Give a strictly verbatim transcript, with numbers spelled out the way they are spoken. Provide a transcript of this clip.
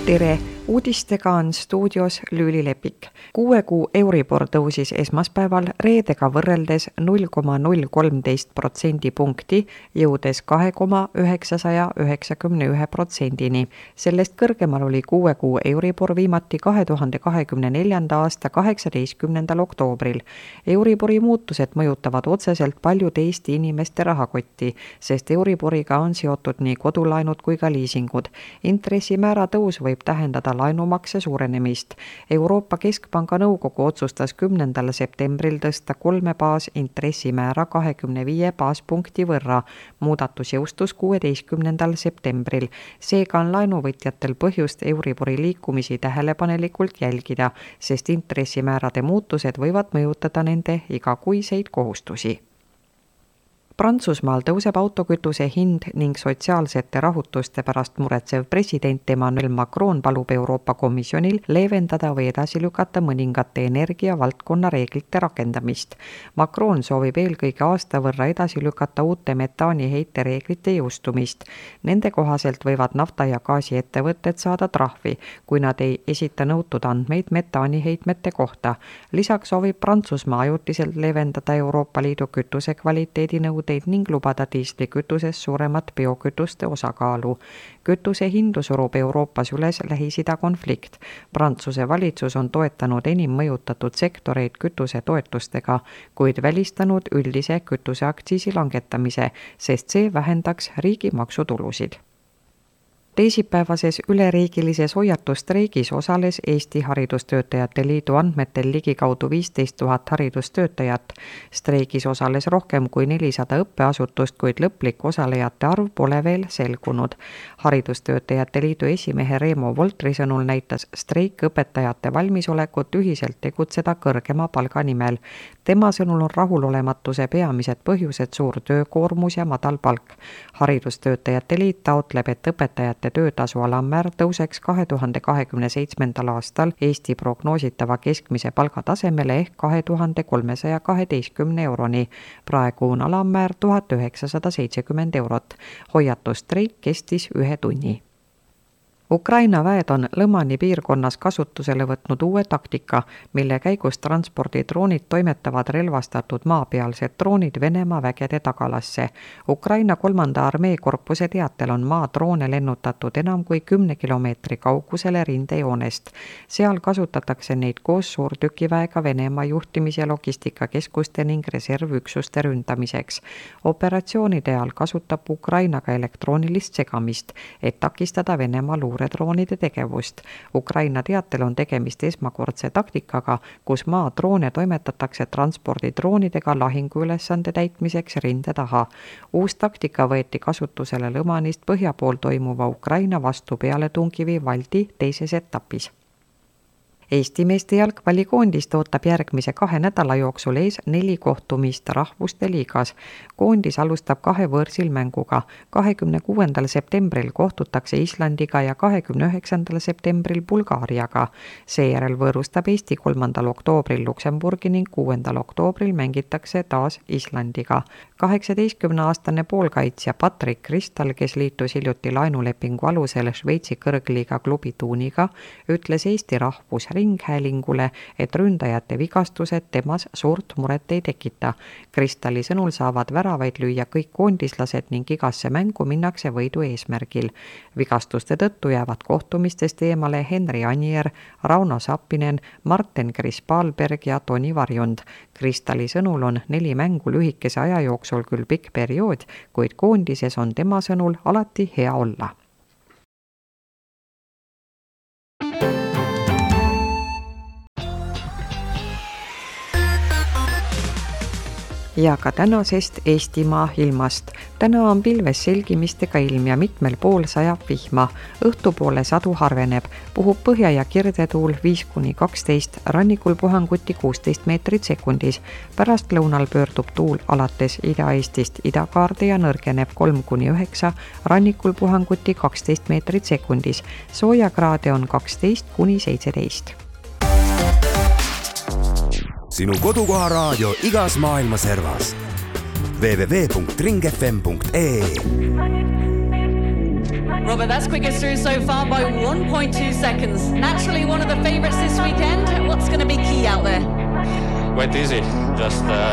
tere! Uudistega on stuudios Lüüli Lepik. Kuue kuu Euribor tõusis esmaspäeval reedega võrreldes null koma null kolmteist protsendipunkti, jõudes kahe koma üheksasaja üheksakümne ühe protsendini. Sellest kõrgemal oli kuue kuu Euribor viimati kahe tuhande kahekümne neljanda aasta kaheksateistkümnendal oktoobril. Euribori muutused mõjutavad otseselt paljude Eesti inimeste rahakotti, sest Euriboriga on seotud nii kodulaenud kui ka liisingud. Intressimäära tõus võib tähendada laenumakse suurenemist. Euroopa Keskpanga nõukogu otsustas kümnendal septembril tõsta kolme baas intressimäära kahekümne viie baaspunkti võrra. Muudatus jõustus kuueteistkümnendal septembril. Seega on laenuvõtjatel põhjust Euribori liikumisi tähelepanelikult jälgida, sest intressimäärade muutused võivad mõjutada nende igakuiseid kohustusi. Prantsusmaal tõuseb autokütuse hind ning sotsiaalsete rahutuste pärast muretsev president Emmanuel Macron palub Euroopa Komisjonil leevendada või edasi lükata mõningate energiavaldkonna reeglite rakendamist. Macron soovib eelkõige aasta võrra edasi lükata uute metaaniheite reeglite jõustumist. Nende kohaselt võivad nafta- ja gaasiettevõtted saada trahvi, kui nad ei esita nõutud andmeid metaaniheitmete kohta. Lisaks soovib Prantsusmaa ajutiselt leevendada Euroopa Liidu kütuse kvaliteedi nõudeid ning lubada diislikütuses suuremat biokütuste osakaalu. Kütuse hindu surub Euroopas üles Lähis-Ida konflikt. Prantsuse valitsus on toetanud enim mõjutatud sektoreid kütuse toetustega, kuid välistanud üldise kütuseaktsiisi langetamise, sest see vähendaks riigi maksutulusid. Teisipäevases üleriigilises hoiatusstreigis osales Eesti Haridustöötajate Liidu andmetel ligikaudu viisteist tuhat haridustöötajat. Streigis osales rohkem kui nelisada õppeasutust, kuid lõplik osalejate arv pole veel selgunud. Haridustöötajate Liidu esimehe Reemo Voltri sõnul näitas streik õpetajate valmisolekut ühiselt tegutseda kõrgema palga nimel. Tema sõnul on rahulolematuse peamised põhjused suur töökoormus ja madal palk. Haridustöötajate Liit taotleb, et õpetajate töötasu alammäär tõuseks kahe tuhande kahekümne seitsmendal aastal Eesti prognoositava keskmise palgatasemele ehk kahe tuhande kolmesaja kaheteistkümne euroni. Praegu on alammäär tuhat üheksasada seitsekümmend eurot. Hoiatusstreik kestis ühe tunni. Ukraina väed on Lõmani piirkonnas kasutusele võtnud uue taktika, mille käigus transpordidroonid toimetavad relvastatud maapealsed droonid Venemaa vägede tagalasse. Ukraina kolmanda armeekorpuse teatel on maadroone lennutatud enam kui kümne kilomeetri kaugusele rindejoonest. Seal kasutatakse neid koos suurtükiväega Venemaa juhtimis- ja logistikakeskuste ning reservüksuste ründamiseks. Operatsioonide ajal kasutab Ukraina ka elektroonilist segamist, et takistada Venemaa luure droonide tegevust. Ukraina teatel on tegemist esmakordse taktikaga, kus maadroone toimetatakse transpordidroonidega lahinguülesande täitmiseks rinde taha. Uus taktika võeti kasutusele Lõmanist põhja pool toimuva Ukraina vastu pealetungivi Valdi teises etapis. Eesti meeste jalgpallikoondist ootab järgmise kahe nädala jooksul ees neli kohtumist rahvuste liigas. Koondis alustab kahe võõrsil mänguga. kahekümne kuuendal septembril kohtutakse Islandiga ja kahekümne üheksandal septembril Bulgaariaga. Seejärel võõrustab Eesti kolmandal oktoobril Luksemburgi ning kuuendal oktoobril mängitakse taas Islandiga. kaheksateistkümneaastane poolkaitsja Patrick Kristal, kes liitus hiljuti laenulepingu alusel Šveitsi kõrgliiga klubi Tuuniga, ütles Eesti rahvus ringhäälingule, et ründajate vigastused temas suurt muret ei tekita. Kristali sõnul saavad väravaid lüüa kõik koondislased ning igasse mängu minnakse võidu eesmärgil. Vigastuste tõttu jäävad kohtumistest eemale Henri Anier, Rauno Sappinen, Marten Krispalberg ja Toni Varjund. Kristali sõnul on neli mängu lühikese aja jooksul küll pikk periood, kuid koondises on tema sõnul alati hea olla. Ja ka tänasest Eestimaa ilmast. Täna on pilves selgimistega ilm ja mitmel pool sajab vihma. Õhtupoole sadu harveneb. Puhub põhja- ja kirdetuul viis kuni kaksteist, rannikul puhanguti kuusteist meetrit sekundis. Pärast lõunal pöördub tuul alates Ida-Eestist idakaarde ja nõrgeneb kolm kuni üheksa, rannikul puhanguti kaksteist meetrit sekundis. Soojakraade on kaksteist kuni seitseteist. Sinu kodukoha raadio igas maailma servas. w w w punkt ring f m punkt e e Robert, that's quickest through so far by one point two seconds. Naturally one of the favourites this weekend. What's going to be key out there? Went easy, just uh,